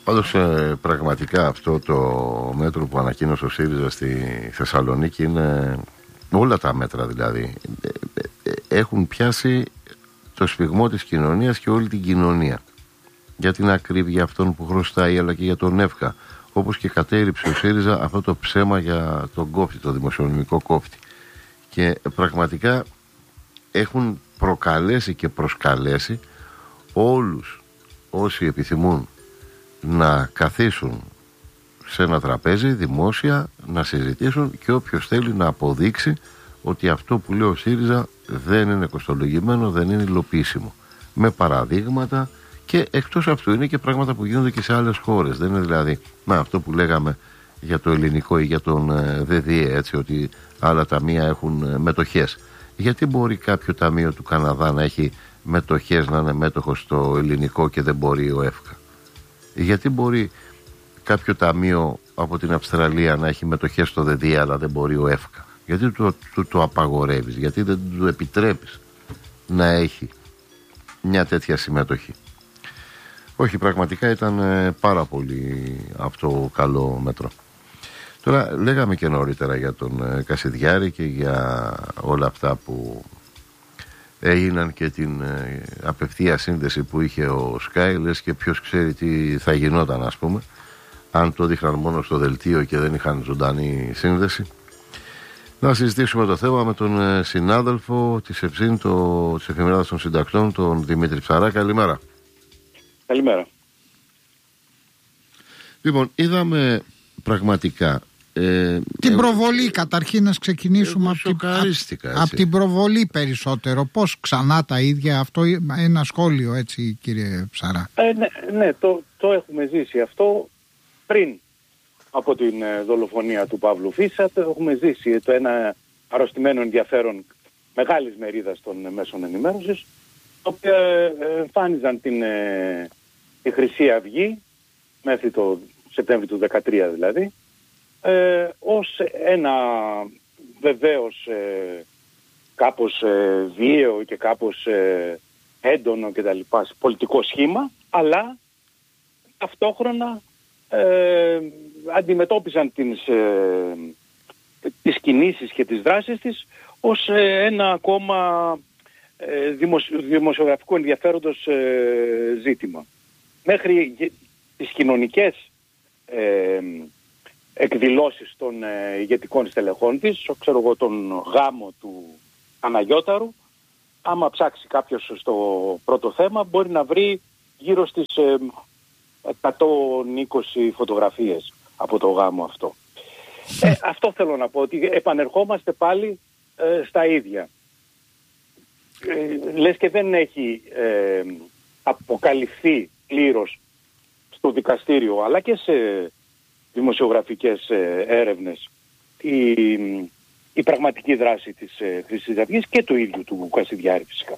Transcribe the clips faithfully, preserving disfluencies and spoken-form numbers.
Πάντως ε, πραγματικά αυτό το μέτρο που ανακοίνωσε ο ΣΥΡΙΖΑ στη Θεσσαλονίκη είναι, όλα τα μέτρα δηλαδή, ε, ε, ε, έχουν πιάσει το σφιγμό της κοινωνίας και όλη την κοινωνία. Για την ακρίβεια αυτών που χρωστάει, αλλά και για τον ΕΦΚΑ. Όπως και κατέριψε ο ΣΥΡΙΖΑ αυτό το ψέμα για τον κόφτη, το δημοσιονομικό κόφτη. Και πραγματικά έχουν προκαλέσει και προσκαλέσει όλους όσοι επιθυμούν να καθίσουν σε ένα τραπέζι δημόσια, να συζητήσουν, και όποιος θέλει να αποδείξει ότι αυτό που λέει ο ΣΥΡΙΖΑ δεν είναι κοστολογημένο, δεν είναι υλοποιήσιμο. Με παραδείγματα, και εκτός αυτού είναι και πράγματα που γίνονται και σε άλλες χώρες. Δεν είναι δηλαδή να, αυτό που λέγαμε για το ελληνικό ή για τον ε, ΔΔΕ, έτσι, ότι άλλα ταμεία έχουν ε, μετοχές. Γιατί μπορεί κάποιο ταμείο του Καναδά να έχει μετοχές, να είναι μέτοχο στο ελληνικό και δεν μπορεί ο ΕΦΚΑ? Γιατί μπορεί κάποιο ταμείο από την Αυστραλία να έχει μετοχές στο ΔΔΕ αλλά δεν μπορεί ο ΕΦΚΑ? Γιατί του το, το απαγορεύεις? Γιατί δεν του επιτρέπεις να έχει μια τέτοια συμμετοχή? Όχι, πραγματικά ήταν ε, πάρα πολύ αυτό καλό μέτρο. Τώρα λέγαμε και νωρίτερα για τον ε, Κασιδιάρη και για όλα αυτά που έγιναν και την ε, απευθεία σύνδεση που είχε ο Sky, λες και ποιος ξέρει τι θα γινόταν, ας πούμε, αν το δείχναν μόνο στο δελτίο και δεν είχαν ζωντανή σύνδεση. Να συζητήσουμε το θέμα με τον ε, συνάδελφο της ΕΦΣΥΝ, το, της Εφημερίδας των Συντακτών, τον Δημήτρη Ψαρά. Καλημέρα. Καλημέρα. Λοιπόν, είδαμε πραγματικά ε, την εγώ, προβολή, καταρχήν να ξεκινήσουμε από την, απ την προβολή περισσότερο. Πώς ξανά τα ίδια, αυτό ένα σχόλιο, έτσι, κύριε Ψαρά? Ε, ναι, ναι το, το έχουμε ζήσει αυτό πριν από την ε, δολοφονία του Παύλου Φίσα. Το έχουμε ζήσει το ένα αρρωστημένο ενδιαφέρον μεγάλης μερίδας των ε, μέσων ενημέρωσης, το οποίο ε, εμφάνιζαν την, ε, τη Χρυσή Αυγή μέχρι το Σεπτέμβριο του δύο χιλιάδες δεκατρία δηλαδή, ε, ως ένα βεβαίως ε, κάπως ε, βίαιο και κάπως ε, έντονο και τα λοιπά πολιτικό σχήμα, αλλά ταυτόχρονα ε, αντιμετώπισαν τις, ε, τις κινήσεις και τις δράσεις της ως ε, ένα ακόμα ε, δημοσιο, δημοσιογραφικό ενδιαφέροντος ε, ζήτημα. Μέχρι τις κοινωνικές ε, εκδηλώσεις των ε, ηγετικών στελεχών της, ξέρω εγώ, τον γάμο του Παναγιώταρου, άμα ψάξει κάποιος στο πρώτο θέμα μπορεί να βρει γύρω στις ε, εκατόν είκοσι φωτογραφίες από το γάμο αυτό. Ε, αυτό θέλω να πω, ότι επανερχόμαστε πάλι ε, στα ίδια. Ε, λες και δεν έχει ε, αποκαλυφθεί πλήρως στο δικαστήριο, αλλά και σε δημοσιογραφικές ε, έρευνες η, η πραγματική δράση της ε, Χρυσής Αυγής και του ίδιου του Κασιδιάρη φυσικά.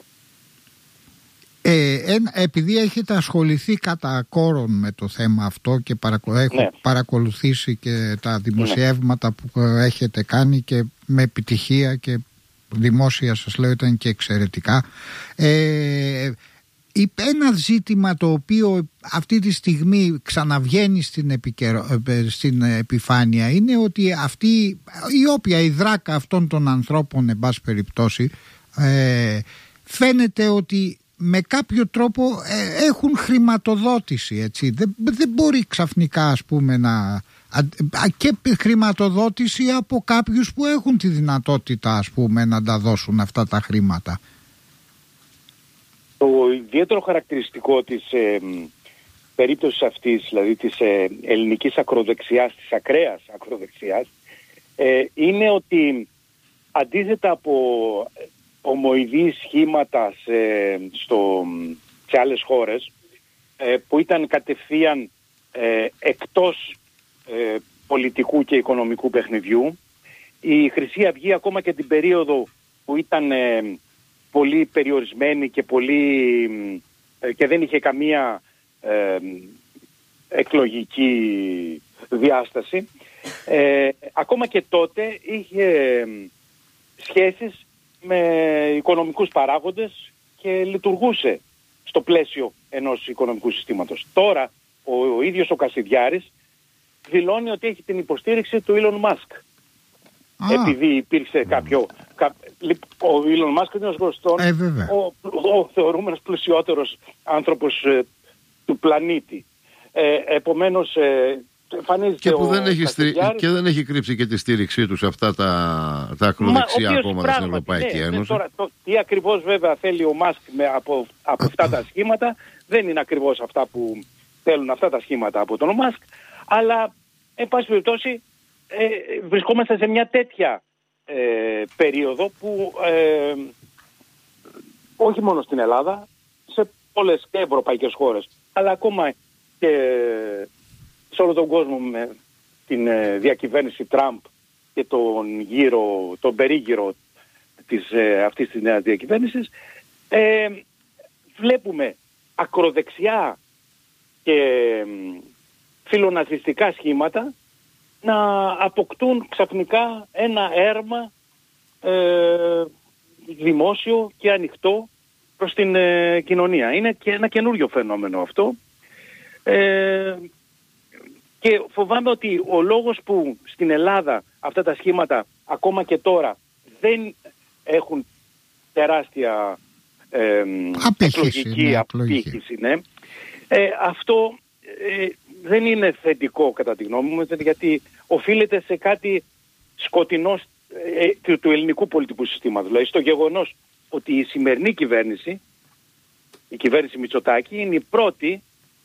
Ε, ε, επειδή έχετε ασχοληθεί κατά κόρον με το θέμα αυτό και παρακολου... ναι. έχω παρακολουθήσει και τα δημοσιεύματα ναι. που έχετε κάνει και με επιτυχία και δημόσια, σας λέω, ήταν και εξαιρετικά. Ε, ένα ζήτημα το οποίο αυτή τη στιγμή ξαναβγαίνει στην, επικαιρο... στην επιφάνεια είναι ότι αυτή η όποια η δράκα αυτών των ανθρώπων, εν πάση περιπτώσει, ε, φαίνεται ότι με κάποιο τρόπο ε, έχουν χρηματοδότηση, έτσι. Δεν, δεν μπορεί ξαφνικά, ας πούμε, να... και χρηματοδότηση από κάποιους που έχουν τη δυνατότητα, ας πούμε, να τα δώσουν αυτά τα χρήματα. Το ιδιαίτερο χαρακτηριστικό της ε, περίπτωσης αυτής, δηλαδή της ε, ελληνικής ακροδεξιάς, της ακραίας ακροδεξιάς, ε, είναι ότι αντίθετα από ομοειδή σχήματα σε, στο, σε άλλες χώρες ε, που ήταν κατευθείαν ε, εκτός ε, πολιτικού και οικονομικού παιχνιδιού, η Χρυσή Αυγή ακόμα και την περίοδο που ήταν ε, πολύ περιορισμένη και, πολύ, ε, και δεν είχε καμία ε, εκλογική διάσταση, ε, ακόμα και τότε είχε ε, σχέσεις με οικονομικούς παράγοντες και λειτουργούσε στο πλαίσιο ενός οικονομικού συστήματος. Τώρα ο, ο ίδιος ο Κασιδιάρης δηλώνει ότι έχει την υποστήριξη του Elon Musk. Ah. Επειδή υπήρξε κάποιο... Κα, ο Elon Musk είναι ως γνωστόν ε, ο, ο θεωρούμενος πλουσιότερος άνθρωπος ε, του πλανήτη. Ε, επομένως... Ε, και που δεν έχει, στρι... και δεν έχει κρύψει και τη στήριξή του σε αυτά τα, τα ακροδεξιά κόμματα στην Ευρωπαϊκή ναι, Ένωση. Τώρα, το, τι ακριβώς βέβαια θέλει ο Μάσκ με, από, από αυτά τα σχήματα δεν είναι ακριβώς αυτά που θέλουν αυτά τα σχήματα από τον Μάσκ, αλλά εν πάση περιπτώσει ε, βρισκόμαστε σε μια τέτοια ε, περίοδο που ε, όχι μόνο στην Ελλάδα, σε πολλές και ευρωπαϊκές χώρες, αλλά ακόμα και σε όλο τον κόσμο με την ε, διακυβέρνηση Τραμπ και τον γύρο, τον περίγυρο της, ε, αυτής της νέας διακυβέρνησης, ε, βλέπουμε ακροδεξιά και ε, φιλοναζιστικά σχήματα να αποκτούν ξαφνικά ένα έρμα ε, δημόσιο και ανοιχτό προς την ε, κοινωνία. Είναι και ένα καινούριο φαινόμενο αυτό. Ε, Και φοβάμαι ότι ο λόγος που στην Ελλάδα αυτά τα σχήματα ακόμα και τώρα δεν έχουν τεράστια ε, εκλογική απήχηση, ναι. ε, αυτό ε, δεν είναι θετικό κατά τη γνώμη μου, γιατί οφείλεται σε κάτι σκοτεινό ε, του, του ελληνικού πολιτικού συστήματος. Δηλαδή στο γεγονός ότι η σημερινή κυβέρνηση, η κυβέρνηση Μητσοτάκη, είναι η πρώτη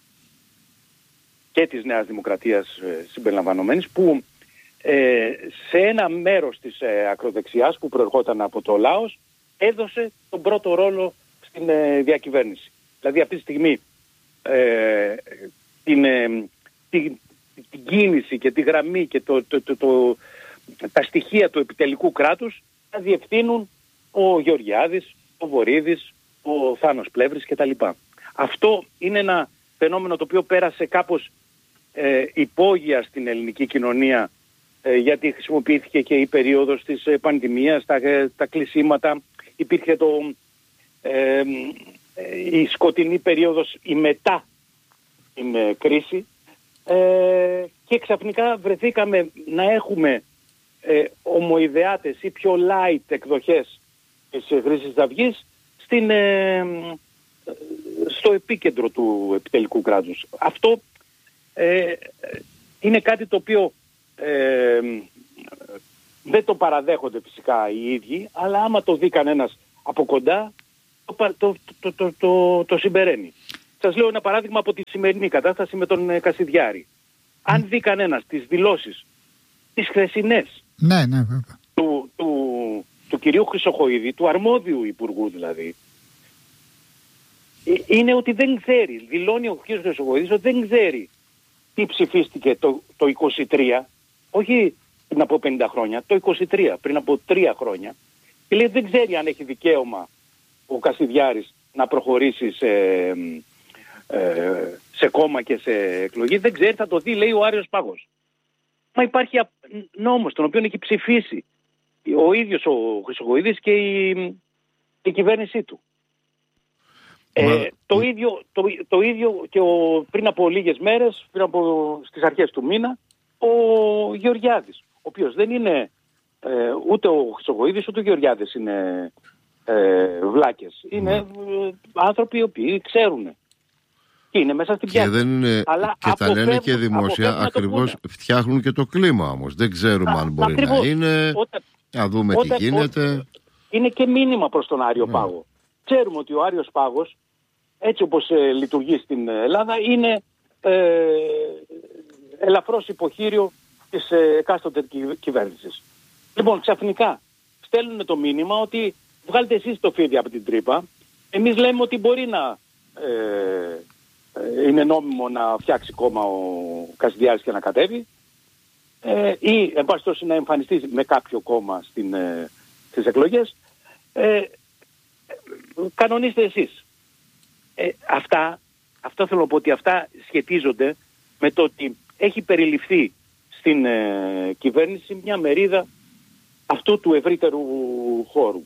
και της Νέας Δημοκρατίας ε, συμπεριλαμβανομένης, που ε, σε ένα μέρος της ε, ακροδεξιάς που προερχόταν από το Λάος έδωσε τον πρώτο ρόλο στην ε, διακυβέρνηση. Δηλαδή αυτή τη στιγμή ε, την, ε, την, την κίνηση και τη γραμμή και το, το, το, το, τα στοιχεία του επιτελικού κράτους θα διευθύνουν ο Γεωργιάδης, ο Βορίδης, ο Θάνος Πλεύρης κτλ. Αυτό είναι ένα φαινόμενο το οποίο πέρασε κάπως ε, υπόγεια στην ελληνική κοινωνία, ε, γιατί χρησιμοποιήθηκε και η περίοδος της ε, πανδημίας, τα, ε, τα κλεισίματα, υπήρχε το, ε, ε, η σκοτεινή περίοδος, η μετά την ε, κρίση, ε, και ξαφνικά βρεθήκαμε να έχουμε ε, ομοειδεάτες ή πιο light εκδοχές της ε, Χρυσής Αυγής στην... Ε, στο επίκεντρο του επιτελικού κράτους. Αυτό ε, είναι κάτι το οποίο ε, δεν το παραδέχονται φυσικά οι ίδιοι, αλλά άμα το δει κανένας από κοντά το, το, το, το, το, το συμπεραίνει. Σας λέω ένα παράδειγμα από τη σημερινή κατάσταση με τον Κασιδιάρη. Αν δει κανένας τις δηλώσεις, τις χθεσινές, ναι, ναι, βέβαια, του, του, του κυρίου Χρυσοχοΐδη, του αρμόδιου υπουργού δηλαδή, είναι ότι δεν ξέρει, δηλώνει ο κ. Χρυσοχοΐδης ότι δεν ξέρει τι ψηφίστηκε το, το είκοσι τρία, όχι πριν από πενήντα χρόνια, το είκοσι τρία, πριν από τρία χρόνια, και λέει δεν ξέρει αν έχει δικαίωμα ο Κασιδιάρης να προχωρήσει σε, ε, σε κόμμα και σε εκλογή, δεν ξέρει, θα το δει, λέει ο Άριος Πάγος. Μα υπάρχει νόμος τον οποίο έχει ψηφίσει ο ίδιος ο Χρυσοχοΐδης και η, η κυβέρνησή του. Ε, το, ίδιο, το, το ίδιο και ο, πριν από λίγες μέρες, πριν από, στις αρχές του μήνα, ο Γεωργιάδης, ο οποίος δεν είναι ε, ούτε ο Χρυσοχοΐδης ούτε ο Γεωργιάδης είναι ε, βλάκες. Είναι ε, άνθρωποι οι οποίοι ξέρουν και είναι μέσα στην πιάτα. Και, δεν είναι, αλλά και τα λένε και δημόσια, ακριβώς φτιάχνουν και το κλίμα όμως. Δεν ξέρουμε Α, αν μπορεί ακριβώς, να είναι, όταν, να δούμε όταν, τι γίνεται. Όταν, είναι και μήνυμα προς τον Άριο yeah. Πάγο. Ξέρουμε ότι ο Άριος Πάγος, έτσι όπως ε, λειτουργεί στην Ελλάδα, είναι ε, ελαφρώς υποχείριο της ε, εκάστοτε κυβέρνησης. Λοιπόν, ξαφνικά στέλνουν το μήνυμα ότι βγάλετε εσείς το φίδι από την τρύπα, εμείς λέμε ότι μπορεί να ε, ε, είναι νόμιμο να φτιάξει κόμμα ο Κασιδιάρης και να κατέβει, ε, ή εν πάση περιπτώσει να εμφανιστεί με κάποιο κόμμα στην, ε, στις εκλογές. Ε, κανονίστε εσείς. Ε, αυτά, αυτό θέλω να πω ότι αυτά σχετίζονται με το ότι έχει περιληφθεί στην ε, κυβέρνηση μια μερίδα αυτού του ευρύτερου χώρου.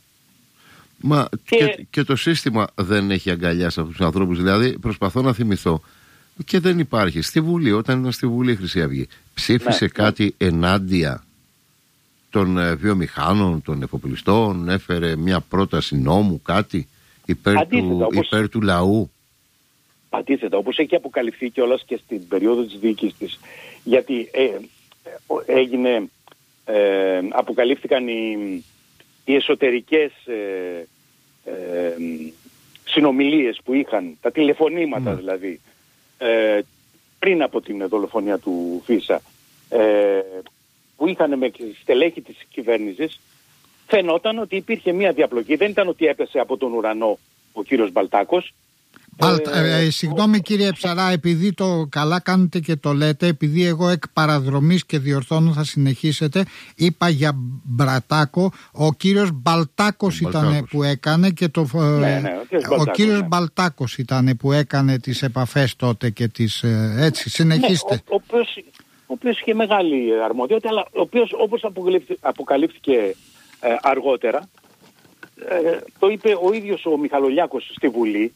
Μα και... Και, και το σύστημα δεν έχει αγκαλιάσει αυτούς τους ανθρώπους. Δηλαδή προσπαθώ να θυμηθώ Και δεν υπάρχει. Στη Βουλή, όταν ήταν στη Βουλή η Χρυσή Αυγή, ψήφισε ναι, κάτι ναι. ενάντια των ε, βιομηχάνων, των εφοπλιστών, έφερε μια πρόταση νόμου, κάτι υπέρ, αντίθετα, του, όπως, υπέρ του λαού. Αντίθετα, όπως έχει αποκαλυφθεί κιόλας και στην περίοδο της δίκης της, γιατί ε, ε, έγινε, ε, αποκαλύφθηκαν οι, οι εσωτερικές ε, ε, συνομιλίες που είχαν, τα τηλεφωνήματα mm. δηλαδή, ε, πριν από την δολοφονία του Φίσα, ε, που είχαν με στελέχη της κυβέρνησης, φαινόταν ότι υπήρχε μια διαπλοκή. Δεν ήταν ότι έπεσε από τον ουρανό ο κύριος Μπαλτάκος. Μπαλτα, ε, ε, συγγνώμη κύριε Ψαρά, επειδή το καλά κάνετε και το λέτε, επειδή εγώ εκ παραδρομής και διορθώνω θα συνεχίσετε, είπα για Μπρατάκο, ο κύριος Μπαλτάκος ήταν που έκανε και το, ναι, ναι, ο κύριος, ο Μπαλτάκος, κύριος ναι. Μπαλτάκος ήταν που έκανε τις επαφές τότε και τις, έτσι, συνεχίστε. Ναι, ο, ο, οποίος, ο οποίος είχε μεγάλη αρμοδιότητα, αλλά ο οποίος όπως αποκαλύφθηκε ε, αργότερα, ε, το είπε ο ίδιος ο Μιχαλολιάκος στη Βουλή,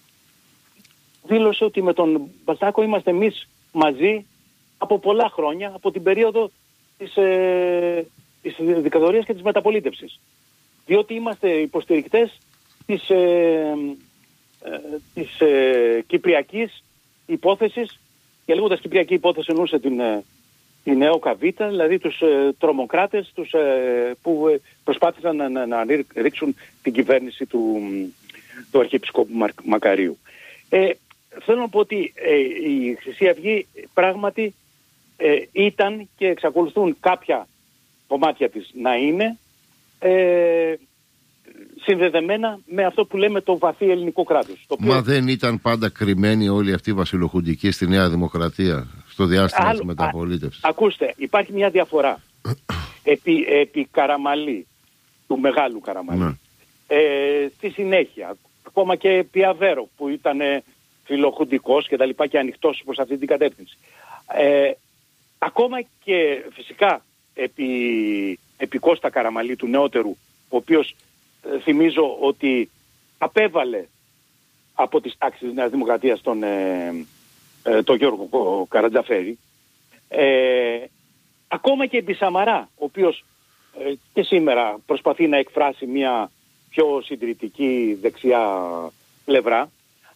δήλωσε ότι με τον Μπαλτάκο είμαστε εμείς μαζί από πολλά χρόνια, από την περίοδο της, ε, της δικτατορίας και της μεταπολίτευσης. Διότι είμαστε υποστηρικτές της, ε, ε, της ε, κυπριακής υπόθεσης, και λέγοντας κυπριακή υπόθεση εννοούσε την, ε, την ΕΟΚΑΒ, δηλαδή τους ε, τρομοκράτες τους, ε, που ε, προσπάθησαν να, να, να ρίξουν την κυβέρνηση του, του Αρχιεπισκόπου Μακαρίου. Ε, Θέλω να πω ότι ε, η Χρυσή Αυγή πράγματι ε, ήταν και εξακολουθούν κάποια κομμάτια της να είναι ε, συνδεδεμένα με αυτό που λέμε το βαθύ ελληνικό κράτος. Το οποίο... Μα δεν ήταν πάντα κρυμμένοι όλοι αυτοί οι βασιλοχουντικοί στη Νέα Δημοκρατία στο διάστημα Άλλο, της μεταπολίτευσης? Α, ακούστε, υπάρχει μια διαφορά επί, επί Καραμαλή, του μεγάλου Καραμαλή. Ναι. Ε, στη συνέχεια, ακόμα και επί Αβέρο που ήταν φιλοχουντικός και τα λοιπά και ανοιχτός προς αυτή την κατεύθυνση. Ε, ακόμα και φυσικά επί, επί Κώστα Καραμαλή του νεότερου, ο οποίος ε, θυμίζω ότι απέβαλε από τις τάξεις της Νέας Δημοκρατίας τον, ε, ε, τον Γιώργο Καρατζαφέρη, ε, ακόμα και επί Σαμαρά, ο οποίος ε, και σήμερα προσπαθεί να εκφράσει μια πιο συντηρητική δεξιά πλευρά.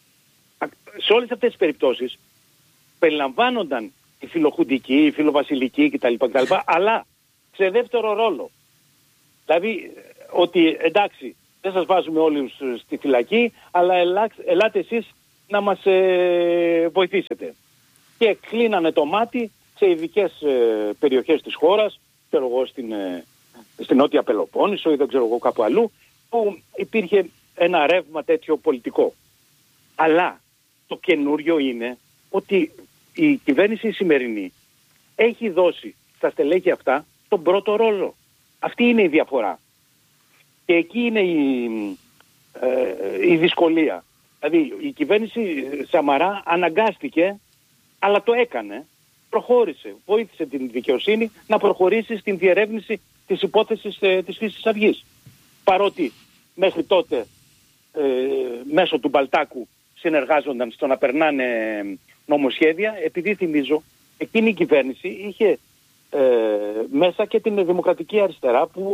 Σε όλες αυτές τις περιπτώσεις περιλαμβάνονταν η φιλοχουντική, η φιλοβασιλική κτλ, κτλ, αλλά σε δεύτερο ρόλο. Δηλαδή ότι εντάξει δεν σας βάζουμε όλους στη φυλακή, αλλά ελά, ελάτε εσείς να μας ε, βοηθήσετε. Και κλείνανε το μάτι σε ειδικές ε, περιοχές της χώρας, ξέρω εγώ στην, ε, στην Νότια Πελοπόννησο ή δεν ξέρω εγώ κάπου αλλού, που υπήρχε ένα ρεύμα τέτοιο πολιτικό. Αλλά το καινούριο είναι ότι η κυβέρνηση η σημερινή έχει δώσει στα στελέχη αυτά τον πρώτο ρόλο. Αυτή είναι η διαφορά. Και εκεί είναι η, ε, η δυσκολία. Δηλαδή η κυβέρνηση Σαμαρά αναγκάστηκε, αλλά το έκανε, προχώρησε, βοήθησε την δικαιοσύνη να προχωρήσει στην διερεύνηση της υπόθεσης ε, της Χρυσής Αυγής. Παρότι μέχρι τότε ε, μέσω του Μπαλτάκου συνεργάζονταν στο να περνάνε νομοσχέδια, επειδή θυμίζω εκείνη η κυβέρνηση είχε ε, μέσα και την Δημοκρατική Αριστερά που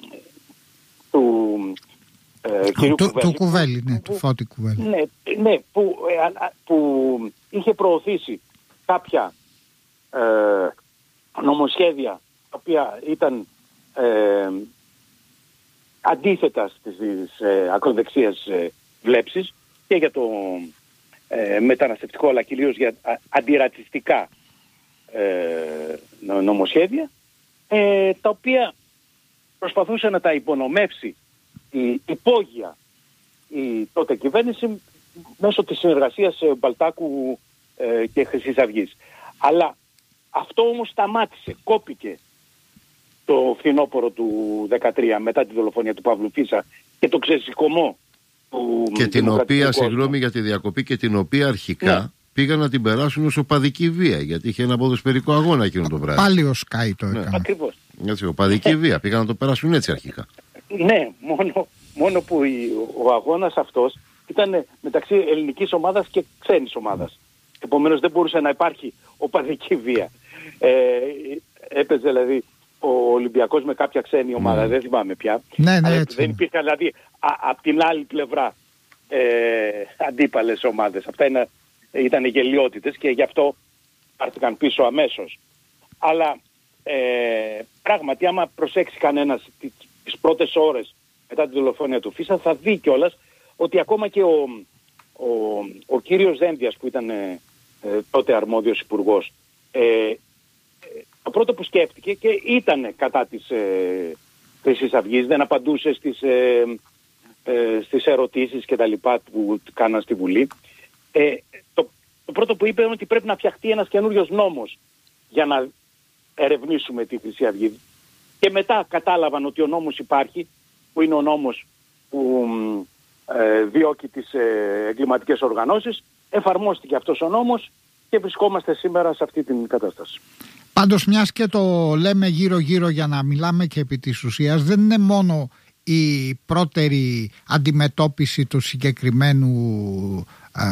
του ε, κυρίου του, Κουβέλη, του Κουβέλη, ναι, του Φώτη Κουβέλη. Ναι, ναι που, ε, που είχε προωθήσει κάποια ε, νομοσχέδια τα οποία ήταν ε, αντίθετα στις ε, ακροδεξίες ε, βλέψεις και για το ε, μεταναστευτικό αλλά κυρίως για α, αντιρατσιστικά ε, νομοσχέδια ε, τα οποία προσπαθούσε να τα υπονομεύσει η υπόγεια η τότε κυβέρνηση μέσω της συνεργασίας Μπαλτάκου ε, και Χρυσής Αυγής. Αλλά αυτό όμως σταμάτησε, κόπηκε το φθινόπωρο του δεκατρία μετά τη δολοφονία του Παύλου Φίσα και το ξεσηκωμό του και την οποία, συγγνώμη για τη διακοπή, και την οποία αρχικά ναι. πήγαν να την περάσουν ως οπαδική βία, γιατί είχε ένα ποδοσφαιρικό αγώνα εκείνο το βράδυ. Πάλι ο Σκάι το έκανε. Ναι. Ακριβώς. Έτσι, οπαδική βία, πήγαν να το περάσουν έτσι αρχικά. Ναι, μόνο, μόνο που η, ο αγώνας αυτός ήταν μεταξύ ελληνικής ομάδας και ξένης ομάδας. Επομένως δεν μπορούσε να υπάρχει οπαδική βία. Ε, έπαιζε δηλαδή ο Ολυμπιακός με κάποια ξένη ομάδα, mm. δεν θυμάμαι πια. Ναι, ναι, έτσι. Δεν υπήρχαν δηλαδή από την άλλη πλευρά ε, αντίπαλες ομάδες. Αυτά είναι, ήταν γελιότητες και γι' αυτό πάρθηκαν πίσω αμέσως. Αλλά ε, πράγματι άμα προσέξει κανένας τις πρώτες ώρες μετά την δολοφονία του Φίσα θα δει κιόλας ότι ακόμα και ο, ο, ο κύριος Δένδιας που ήταν ε, τότε αρμόδιος υπουργός ε, ε, το πρώτο που σκέφτηκε και ήταν κατά της ε, Χρυσής Αυγής, δεν απαντούσε στις, ε, ε, στις ερωτήσεις και τα λοιπά που κάναν στη Βουλή. Ε, το, το πρώτο που είπε είναι ότι πρέπει να φτιαχτεί ένας καινούριος νόμος για να ερευνήσουμε τη Χρυσή Αυγή. Και μετά κατάλαβαν ότι ο νόμος υπάρχει, που είναι ο νόμος που ε, διώκει τις ε, εγκληματικές οργανώσεις. Εφαρμόστηκε αυτός ο νόμος και βρισκόμαστε σήμερα σε αυτή την κατάσταση. Πάντως μιας και το λέμε γύρω γύρω για να μιλάμε και επί της ουσίας, δεν είναι μόνο η πρώτερη αντιμετώπιση του συγκεκριμένου α,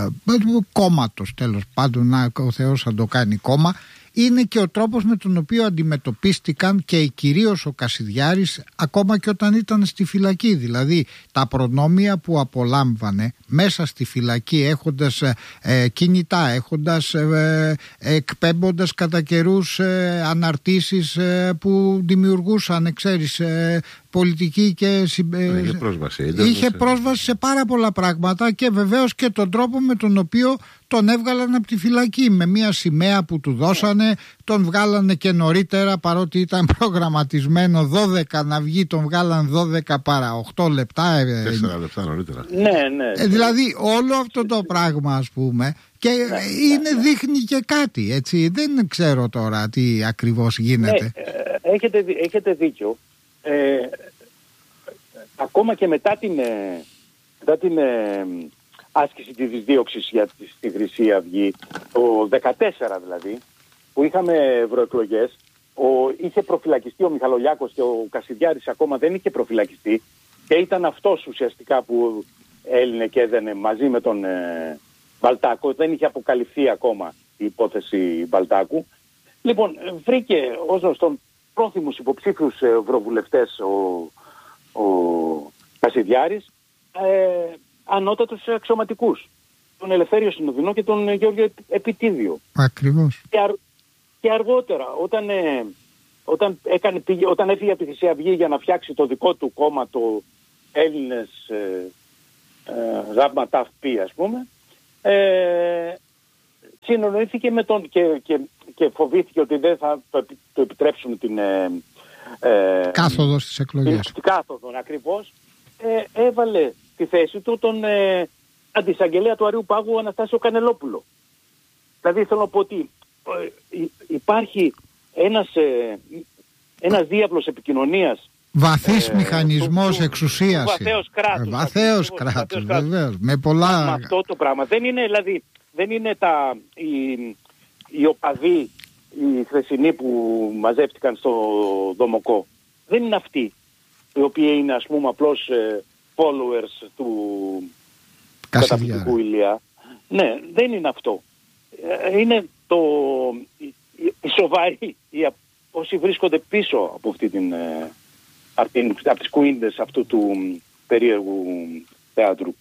κόμματος, τέλος πάντων, να ο Θεός θα το κάνει κόμμα, είναι και ο τρόπος με τον οποίο αντιμετωπίστηκαν και κυρίως ο Κασιδιάρης ακόμα και όταν ήταν στη φυλακή. Δηλαδή τα προνόμια που απολάμβανε μέσα στη φυλακή, έχοντας ε, κινητά, έχοντας ε, ε, εκπέμποντας κατά καιρούς ε, αναρτήσεις ε, που δημιουργούσαν, ξέρεις, ε, πολιτική και συμπε... είχε, πρόσβαση, είχε πρόσβαση σε πάρα πολλά πράγματα και βεβαίως και τον τρόπο με τον οποίο τον έβγαλαν από τη φυλακή, με μια σημαία που του δώσανε, τον βγάλανε και νωρίτερα, παρότι ήταν προγραμματισμένο δώδεκα να βγει, τον βγάλαν δώδεκα παρά οκτώ λεπτά. τέσσερα λεπτά νωρίτερα. Ναι, ναι. Ε, δηλαδή όλο αυτό το πράγμα, ας πούμε, και ναι, είναι, ναι, δείχνει και κάτι, έτσι, δεν ξέρω τώρα τι ακριβώς γίνεται. Ναι, έχετε, έχετε δίκιο. Ε, ακόμα και μετά την, μετά την ε, άσκηση της δίωξης για τη, στη Χρυσή Αυγή, το δεκατέσσερα δηλαδή, που είχαμε ευρωεκλογές, ο, είχε προφυλακιστεί ο Μιχαλολιάκος και ο Κασιδιάρης ακόμα δεν είχε προφυλακιστεί και ήταν αυτός ουσιαστικά που έλυνε και έδαινε μαζί με τον ε, Μπαλτάκο. Δεν είχε αποκαλυφθεί ακόμα η υπόθεση Μπαλτάκου. Λοιπόν, βρήκε ως γνωστόν πρόθυμους υποψήφιους ευρωβουλευτές ο, ο Κασιδιάρης, ε, ανώτατους αξιωματικούς, τον Ελευθέριο Συνοδεινό και τον Γεώργιο Επιτίδιο. Ακριβώς. Και, αρ, και αργότερα, όταν, ε, όταν, έκανε, πήγε, όταν έφυγε από τη Χρυσή Αυγή για να φτιάξει το δικό του κόμμα, το Έλληνες ε, ε, Γάμμα Ταφ Πι, ας πούμε, ε, συνονόηθηκε με τον και, και, και φοβήθηκε ότι δεν θα το, το επιτρέψουν την ε, ε, κάθοδο στις εκλογές. Την, την κάθοδο ακριβώς. Ε, έβαλε στη θέση του τον ε, αντισαγγελέα του Αριού Πάγου Αναστάσιο Κανελόπουλο. Δηλαδή θέλω να πω ότι ε, υπάρχει ένας, ε, ένας διάβλος επικοινωνίας, βαθύς ε, μηχανισμός του, εξουσίας. του βαθέως κράτους. Βαθέως κράτους, βεβαίως. Με πολλά... Με αυτό το πράγμα. Δεν είναι, δηλαδή, δεν είναι τα, οι, οι οπαδοί, οι χθεσινοί που μαζεύτηκαν στο Δομοκό. Δεν είναι αυτοί οι οποίοι είναι, ας πούμε, απλώς ε, followers του καταπληκτικού Ηλία. Ναι, δεν είναι αυτό. Ε, είναι το, οι, οι σοβαροί, οι, όσοι βρίσκονται πίσω από αυτή την... Ε, από, την, από τις κουίντες αυτού του περίεργου θεάτρου.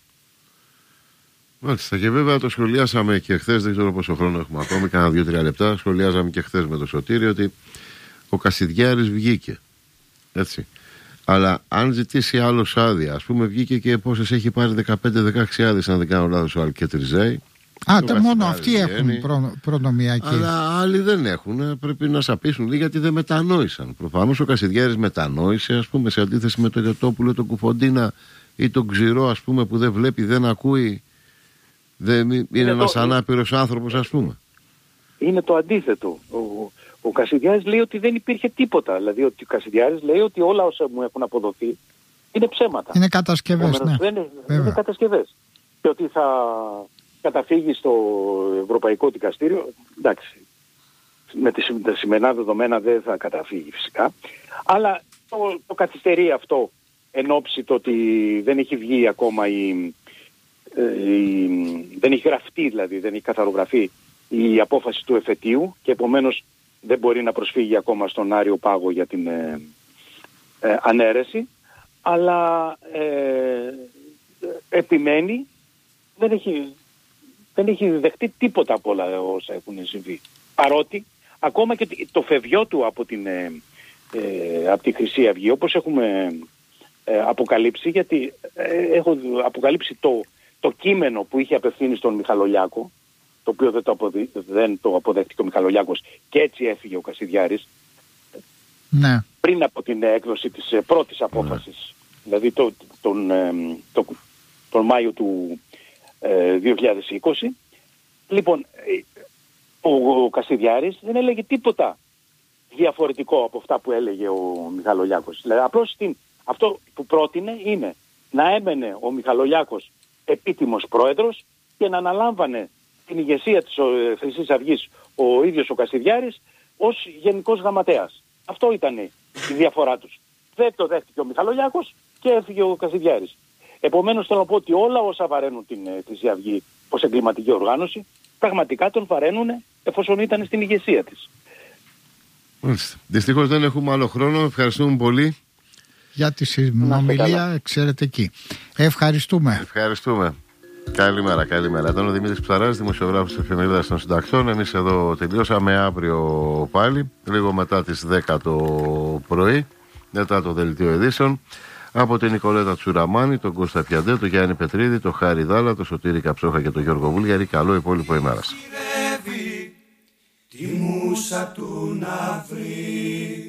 Μάλιστα, και βέβαια το σχολιάσαμε και χθες, δεν ξέρω πόσο χρόνο έχουμε ακόμη, κάνα δύο-τρία λεπτά. Σχολιάζαμε και χθες με το Σωτήρι ότι ο Κασιδιάρης βγήκε. Έτσι. Αλλά αν ζητήσει άλλο άδεια, ας πούμε, βγήκε και πόσες έχει πάρει, δεκαπέντε δεκαέξι άδειες, αν δεν κάνω λάθος, ο Αλκετριζέη. Α, τε μόνο αυτοί έχουν προ, προνομιακή. Αλλά άλλοι δεν έχουν. Πρέπει να σαπίσουν γιατί δεν μετανόησαν. Προφανώς ο Κασιδιάρης μετανόησε, ας πούμε, σε αντίθεση με τον Γιωτόπουλο, τον Κουφοντίνα ή τον Ξηρό, ας πούμε, που δεν βλέπει, δεν ακούει. Δεν είναι είναι ένας το... ανάπηρος άνθρωπος, ας πούμε. Είναι το αντίθετο. Ο, ο Κασιδιάρης λέει ότι δεν υπήρχε τίποτα. Δηλαδή ότι ο Κασιδιάρης λέει ότι όλα όσα μου έχουν αποδοθεί είναι ψέματα. Είναι κατασκευές, ναι. Δεν είναι, είναι κατασκευές. Και ότι θα καταφύγει στο Ευρωπαϊκό Δικαστήριο, εντάξει, με τα σημερινά δεδομένα δεν θα καταφύγει φυσικά, αλλά το, το καθυστερεί αυτό εν ώψη το ότι δεν έχει βγει ακόμα η, ε, η, δεν έχει γραφτεί, δηλαδή δεν έχει καθαρογραφεί η απόφαση του εφετείου και επομένως δεν μπορεί να προσφύγει ακόμα στον Άριο Πάγο για την ε, ε, ανέρεση, αλλά ε, επιμένει, δεν έχει, δεν έχει δεχτεί τίποτα από όλα όσα έχουν συμβεί. Παρότι ακόμα και το φευγιό του από, την, ε, ε, από τη Χρυσή Αυγή, όπως έχουμε ε, αποκαλύψει, γιατί ε, έχω αποκαλύψει το, το κείμενο που είχε απευθύνει στον Μιχαλολιάκο, το οποίο δεν το, αποδει... δεν το αποδέχτηκε ο Μιχαλολιάκος και έτσι έφυγε ο Κασιδιάρης, ναι. πριν από την έκδοση της πρώτης απόφασης, ναι. δηλαδή το, τον, το, τον Μάιο του ε, δύο χιλιάδες είκοσι. Λοιπόν, ο, ο Κασιδιάρης δεν έλεγε τίποτα διαφορετικό από αυτά που έλεγε ο Μιχαλολιάκος. Δηλαδή, απλώς την, αυτό που πρότεινε είναι να έμενε ο Μιχαλολιάκος επίτιμος πρόεδρος και να αναλάμβανε την ηγεσία της Χρυσής Αυγής ο ίδιος ο Κασιδιάρης ως γενικός γραμματέας. Αυτό ήταν η διαφορά τους. Δεν το δέχτηκε ο Μιχαλολιάκος και έφυγε ο Κασιδιάρης. Επομένως θέλω να πω ότι όλα όσα βαραίνουν την Χρυσή Αυγή ως εγκληματική οργάνωση πραγματικά τον βαραίνουν εφόσον ήταν στην ηγεσία της. Δυστυχώς δεν έχουμε άλλο χρόνο. Ευχαριστούμε πολύ για τη συνομιλία εξαιρετική. Ευχαριστούμε. Ευχαριστούμε. Καλημέρα, καλημέρα. Ήταν ο Δημήτρης Ψαράς, δημοσιογράφος της Εφημερίδας των Συντακτών. Εμείς εδώ τελειώσαμε, αύριο πάλι, λίγο μετά τις δέκα το πρωί, μετά το δελτίο ειδήσεων. Από την Νικολέτα Τσουραμάνη, τον Κώστα Πιαντέ, τον Γιάννη Πετρίδη, τον Χάρη Δάλα, τον Σωτήρη Καψόχα και τον Γιώργο Βούλγαρη. Καλό υπόλοιπο ημέρας. Τη μούσα του να βρει.